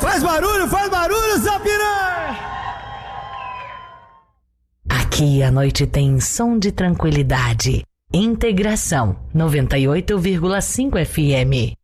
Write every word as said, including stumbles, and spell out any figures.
Faz barulho, faz barulho, Zapiranha! Aqui a noite tem som de tranquilidade. Integração noventa e oito vírgula cinco F M.